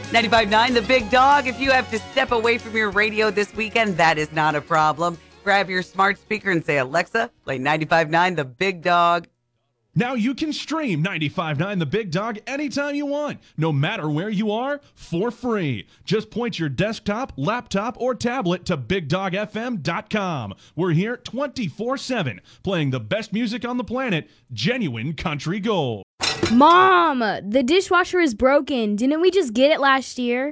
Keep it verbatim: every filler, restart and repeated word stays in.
ninety-five point nine The Big Dog. If you have to step away from your radio this weekend, that is not a problem. Grab your smart speaker and say, Alexa, play ninety-five point nine The Big Dog. Now you can stream ninety-five point nine The Big Dog anytime you want, no matter where you are, for free. Just point your desktop, laptop, or tablet to big dog f m dot com. We're here twenty-four seven, playing the best music on the planet, genuine country gold. Mom, the dishwasher is broken. Didn't we just get it last year?